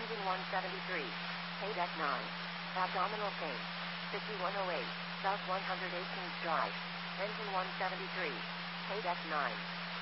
Engine 173. Paid at 9. Abdominal pain. 5108. South 118th Drive. Engine 173. Paid at 9.